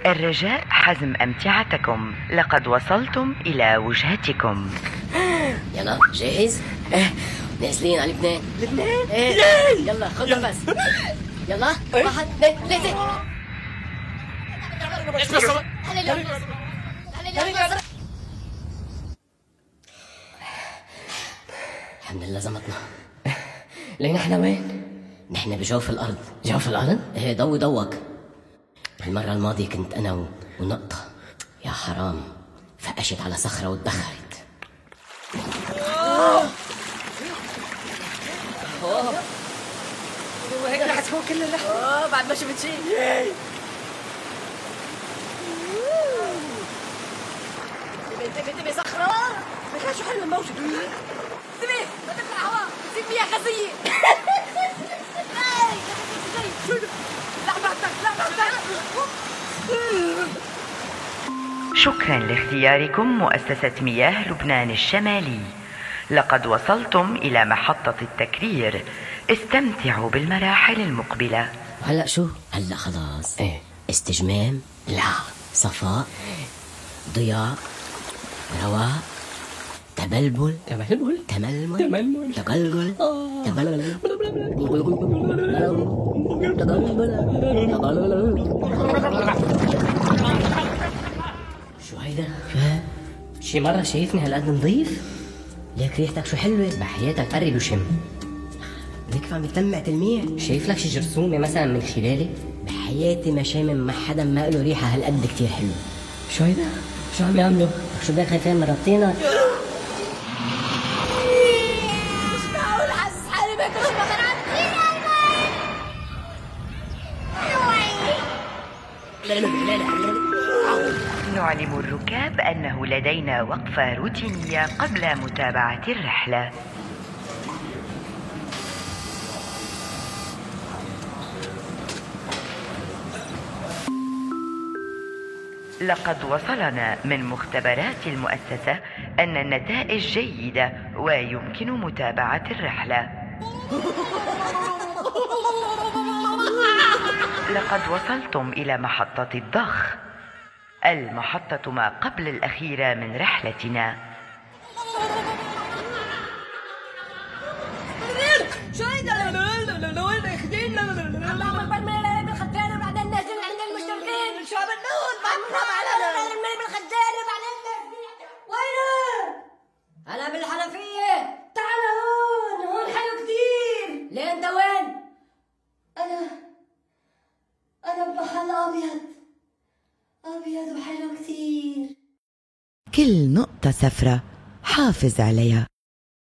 الرجاء حزم أمتعتكم، لقد وصلتم إلى وجهتكم. يلا جاهز؟ نازلين على لبنان. يلا خذ نفس. يلا 1 2 3. الحمد لله زمتنا. لين احنا وين؟ نحن بجوف الأرض. جوف الأرض؟ ايه ضوي ضوك. المرة الماضية كنت أنا ونقطة، يا حرام فقشت على صخرة واتدخرت. وهيك رح تكون كل اللحظة. بعد ما شفت شيء. انتبه صخرة. شو حلو الموجة؟ انتبه ما تطلع هواء، تصير مياه غازية. لا بعدك. شكرا لاختياركم مؤسسة مياه لبنان الشمالي. لقد وصلتم إلى محطة التكرير، استمتعوا بالمراحل المقبلة. هلأ شو؟ هلأ خلاص. ايه استجمام، لا صفاء، ضياء، رواء، تبلبل، تململ تقلقل، تبلبل. شو هيدا؟ شي مرة شايفني هالقد نظيف؟ ليك ريحتك شو حلوة. بحياتك قرب وشم. ليك عم بتلمع تلميع. شايف لك شي جرثومة مثلا من خلالي؟ بحياتي ما شامم مع حدا ما له ريحة هالقد كتير حلوة. شو هيدا؟ شو عم يعملوا؟ شو بدك خايفين من ربطينا؟ مش معقول حاسس حالي باكل شبكة. نعلم الركاب أنه لدينا وقفة روتينية قبل متابعة الرحلة. لقد وصلنا من مختبرات المؤسسة أن النتائج جيدة ويمكن متابعة الرحلة. لقد وصلتم إلى محطة الضخ، المحطة ما قبل الأخيرة من رحلتنا. شو هيدا؟ وين رايحين؟ عم نبرمل بالخدامة وبعدين نازلين عند المشتركين. شو عم نقول؟ بالخدامة وبعدين وينه؟ أنا بالحنفية. تعال هون حلو كتير. ليه أنت وين؟ أنا بمحل أبيض وحلو كتير. كل نقطة سفرة حافظ عليها.